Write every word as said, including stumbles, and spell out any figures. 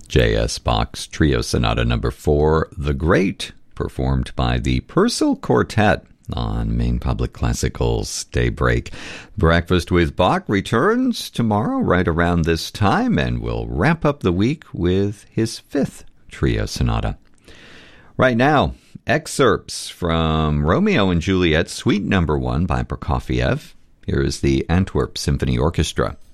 J S. Bach's Trio Sonata Number four, The Great, performed by the Purcell Quartet on Maine Public Classical's Daybreak. Breakfast with Bach returns tomorrow right around this time, and we'll wrap up the week with his fifth Trio Sonata. Right now, excerpts from Romeo and Juliet, Suite Number one by Prokofiev. Here is the Antwerp Symphony Orchestra.